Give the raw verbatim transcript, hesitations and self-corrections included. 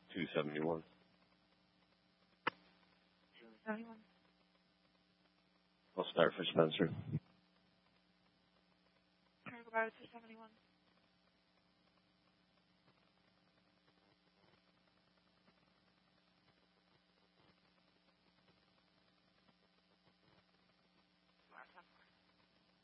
two seventy-one. two seventy-one. I'll start for Spencer. Can I go back to two seventy-one?